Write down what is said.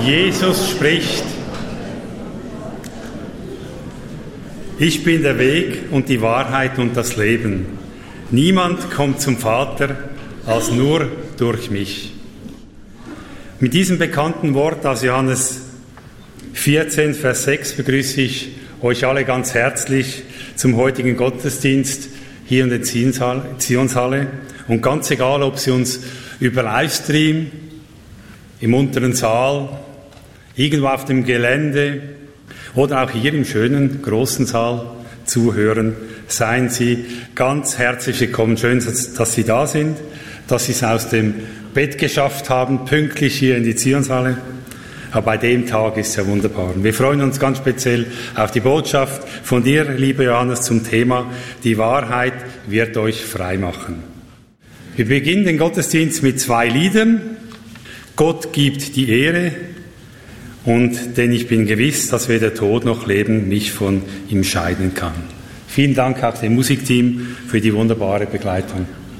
Jesus spricht: Ich bin der Weg und die Wahrheit und das Leben. Niemand kommt zum Vater als nur durch mich. Mit diesem bekannten Wort aus Johannes 14, Vers 6 begrüße ich euch alle ganz herzlich zum heutigen Gottesdienst hier in der Zionshalle. Und ganz egal, ob Sie uns über Livestream, im unteren Saal, irgendwo auf dem Gelände oder auch hier im schönen, großen Saal zuhören, seien Sie ganz herzlich willkommen. Schön, dass Sie da sind, dass Sie es aus dem Bett geschafft haben, pünktlich hier in die Zionshalle. Aber bei dem Tag ist es ja wunderbar. Und wir freuen uns ganz speziell auf die Botschaft von dir, lieber Johannes, zum Thema Die Wahrheit wird euch frei machen. Wir beginnen den Gottesdienst mit 2 Liedern. Gott gibt die Ehre und denn ich bin gewiss, dass weder Tod noch Leben mich von ihm scheiden kann. Vielen Dank auch dem Musikteam für die wunderbare Begleitung.